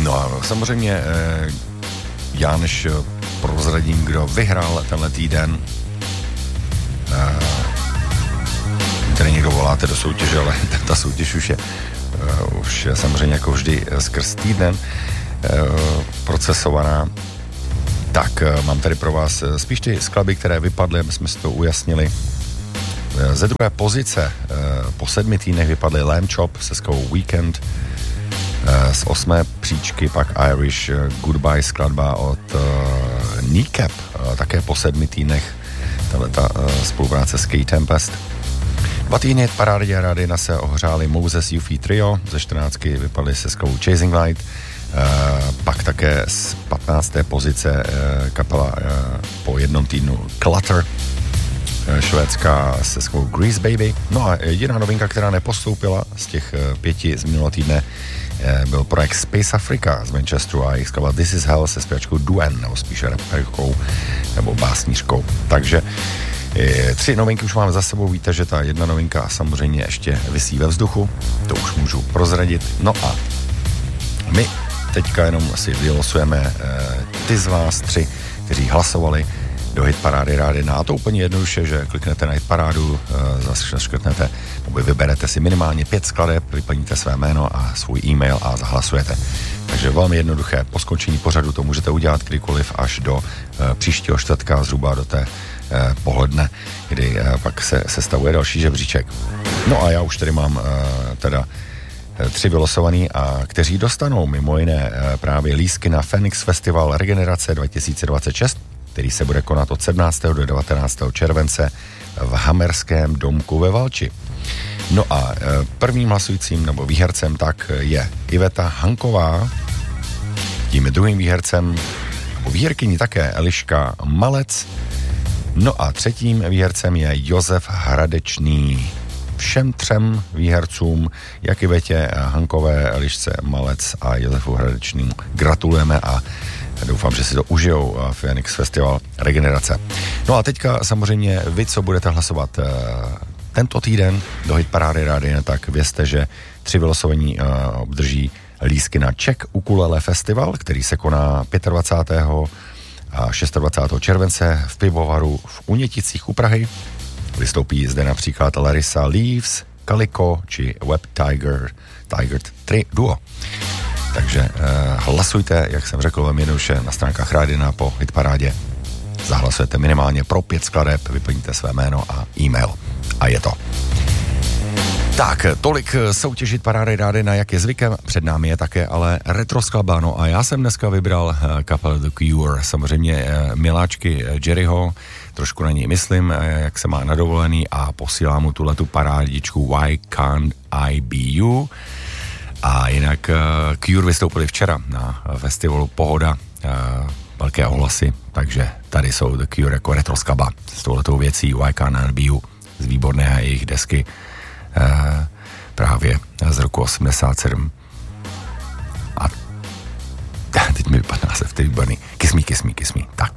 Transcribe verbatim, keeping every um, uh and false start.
No a samozřejmě já než prozradím, kdo vyhrál tenhle týden, tady někdo voláte do soutěže, ale ta soutěž už je, už je samozřejmě jako vždy skrz týden procesovaná. Tak mám tady pro vás spíš ty skladby, které vypadly, aby jsme si to ujasnili. Ze druhé pozice po sedmi týdnech vypadly Lamb Chop se skladbou Weekend. Z osmé příčky pak Irish Goodbye, skladba od Kneecap, také po sedmi týdnech tato spolupráce s K-Tempest. Dva týdny v parádě rádia se ohřáli Moses Yuffie Trio, ze čtrnáctky vypadly se skladbou Chasing Light. Uh, pak také z patnácté pozice uh, kapela uh, po jednom týdnu Clutter, uh, švédská se skladbou Grease Baby. No a jediná novinka, která nepostoupila z těch uh, pěti z minulého týdne, uh, byl projekt Space Africa z Manchesteru a jejich skladba This Is Hell se zpěvačkou Duen, nebo spíše raperkou nebo básnířkou. Takže uh, tři novinky už máme za sebou, víte, že ta jedna novinka samozřejmě ještě visí ve vzduchu, to už můžu prozradit. No a my teďka jenom si vylosujeme eh, ty z vás tři, kteří hlasovali do hitparády Rádia. A to úplně jednoduše, že kliknete na hitparádu, eh, zase škrtnete, nebo vyberete si minimálně pět skladeb, vyplníte své jméno a svůj e-mail a zahlasujete. Takže velmi jednoduché. Po skončení pořadu to můžete udělat kdykoliv až do eh, příštího čtvrtka, zhruba do té eh, poledne, kdy eh, pak se sestavuje další žebříček. No a já už tady mám eh, teda tři vylosovaný, a kteří dostanou mimo jiné právě lístky na Phoenix Festival Regenerace dva tisíce dvacet šest, který se bude konat od sedmnáctého do devatenáctého července v Hamerském domku ve Valči. No a prvním hlasujícím nebo výhercem tak je Iveta Hanková, tím druhým výhercem nebo výherkyní také Eliška Malec, no a třetím výhercem je Josef Hradečný. Všem třem výhercům, jak Ivetě Hankové, Elišce Malec a Josefu Hradečnému gratulujeme a doufám, že si to užijou Phoenix Festival Regenerace. No a teďka samozřejmě vy, co budete hlasovat tento týden do hitparády Rádia, tak vězte, že tři vylosovaní obdrží lístky na Czech Ukulele Festival, který se koná dvacátého pátého a dvacátého šestého července v pivovaru v Uněticích u Prahy. Vystoupí zde například Larissa Leaves, Calico či Web Tiger, Tiger tři Duo. Takže eh, hlasujte, jak jsem řekl, velmi jednoduše na stránkách Rádia po hitparádě. Zahlasujete minimálně pro pět skladeb, vyplníte své jméno a e-mail. A je to. Tak, tolik soutěž hitparády Rádia, jak je zvykem. Před námi je také ale retro skladba. No a já jsem dneska vybral eh, kapelu The Cure. Samozřejmě eh, miláčky eh, Jerryho. Trošku na něj myslím, jak se má na dovolený, a posílám mu tuhletu parádičku Why Can't I Be You. A jinak uh, Cure vystoupili včera na festivalu Pohoda, uh, velké ohlasy, takže tady jsou The Cure jako retro skladba s touhletou věcí Why Can't I Be You z výborné jejich desky uh, právě z roku osmdesát sedm. A teď mi vypadá název, ty výborný. Kiss me, kiss me, kiss me. Tak.